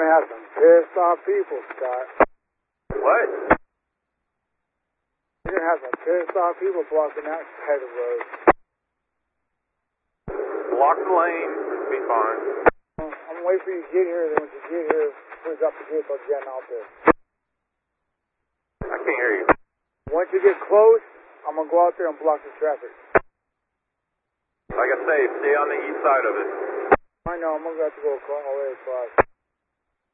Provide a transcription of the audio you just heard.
have some pissed off people, Scott. What? You're gonna have some pissed off people blocking that side of the road. Block the lane, be fine. I'm gonna wait for you to get here, then once you get here, please up the vehicle again out there. I can't hear you. Once you get close, I'm gonna go out there and block the traffic. Like I say, stay on the east side of it. I know, I'm gonna have to go all the way across.